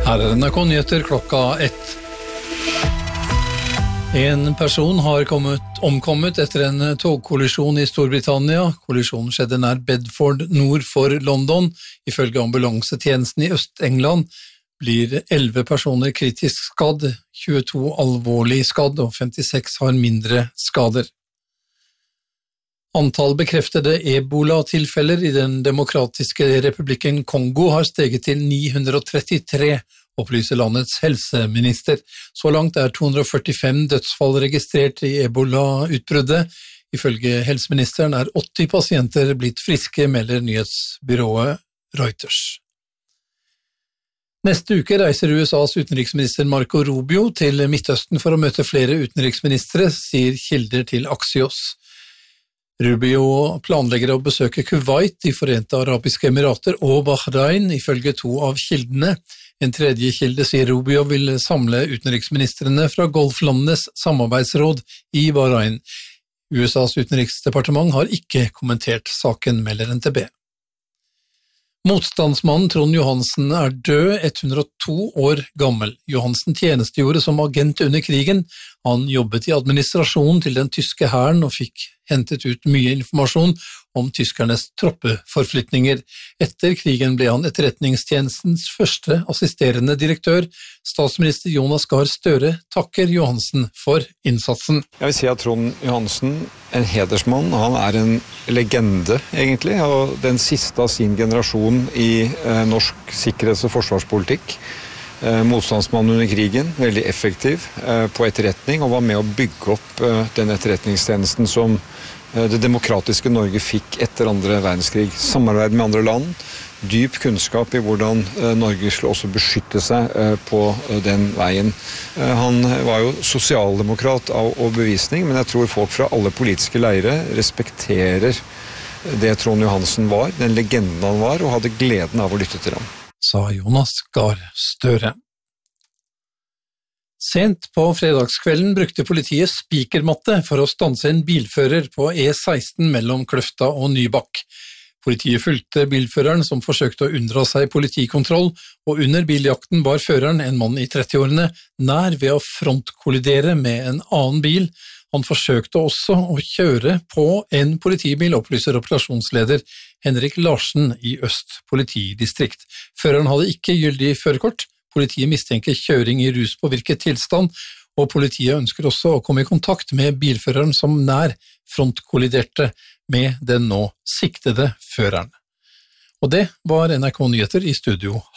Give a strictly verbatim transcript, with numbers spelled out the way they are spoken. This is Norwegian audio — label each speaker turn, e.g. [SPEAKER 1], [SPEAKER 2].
[SPEAKER 1] Her er N R K Nyheter klokka ett. En person har kommet, omkommet etter en togkollisjon i Storbritannia. Kollisjonen skjedde nær Bedford nord for London. Ifølge ambulansetjenesten i Øst-England blir elleve personer kritisk skadd, tjueto alvorlig skadd og femtiseks har mindre skader. Antall bekreftede ebola-tilfeller i den demokratiske republikken Kongo har steget til ni hundre trettitre, opplyser landets helseminister. Så langt er to hundre førtifem dødsfall registrert i ebola-utbruddet. Ifølge helseministeren er åtti pasienter blitt friske, melder nyhetsbyrået Reuters. Neste uke reiser U S A's utenriksminister Marco Rubio til Midtøsten for å møte flere utenriksministre, sier kilder til Axios. Rubio planlegger å besøke Kuwait, De Forente Arabiske Emirater og Bahrain, ifølge to av kildene. En tredje kilde sier Rubio vil samle utenriksministrene fra Golflandenes samarbeidsråd i Bahrain. U S A's utenriksdepartement har ikke kommentert saken, melder N T B. Motstandsmannen Trond Johansen er død, hundre og to år gammel. Johansen tjenestegjorde som agent under krigen. Han jobbet i administrasjonen til den tyske hæren og fikk hentet ut mye informasjon om tyskernes troppeforflytninger. Etter krigen ble han etterretningstjenestens første assisterende direktør. Statsminister Jonas Gahr Støre takker Johansen for innsatsen.
[SPEAKER 2] Jeg vil si at Trond Johansen, en hedersmann, han er en legende egentlig, og den siste av sin generasjon i eh, norsk sikkerhets- og forsvarspolitikk. Eh, motstandsmann under krigen, veldig effektiv eh, på etterretning, og var med å bygge opp eh, den etterretningstjenesten som eh, det demokratiske Norge fikk etter andre verdenskrig. Samarbeid med andre land, dyp kunnskap i hvordan eh, Norge skulle også beskytte seg eh, på eh, den veien. Eh, han var jo sosialdemokrat av overbevisning, men jeg tror folk fra alle politiske leire respekterer det Trond Johansen var, den legenden han var, og hadde gleden av å lytte til ham.
[SPEAKER 1] Sa Jonas Gahr Støre. Sent på fredagskvelden brukte politiet spikermatte for å stanse en bilfører på E seksten mellom Kløfta og Nybakk. Politiet fulgte bilføreren som forsøkte å unndra seg politikontroll, og under biljakten bar føreren, en mann i trettiårene, nær ved å frontkollidere med en annen bil. Han forsøkte også å kjøre på en politibil, opplyser operasjonsleder Henrik Larsen i Øst politidistrikt. Føreren hadde ikke gyldig førerkort. Politiet mistenker kjøring i ruspåvirket tilstand, og politiet ønsker også å komme i kontakt med bilføreren som nær frontkolliderte med den nå siktede føreren. Og det var N R K Nyheter i studio.